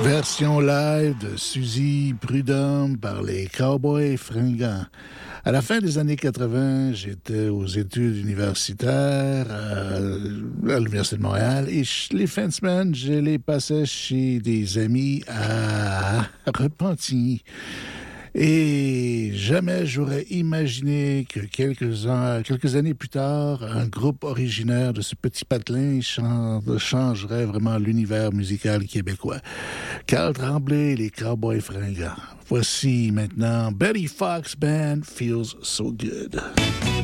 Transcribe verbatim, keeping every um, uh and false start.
Version live de Suzy Prudhomme par les Cowboys Fringants. À la fin des années quatre-vingts, j'étais aux études universitaires à, à l'Université de Montréal et les fins de semaine, je les passais chez des amis à Repentigny. Et jamais j'aurais imaginé que quelques, ans, quelques années plus tard, un groupe originaire de ce petit patelin changerait vraiment l'univers musical québécois. Carl Tremblay et les Cowboys Fringants. Voici maintenant Betty Fox Band Feels So Good.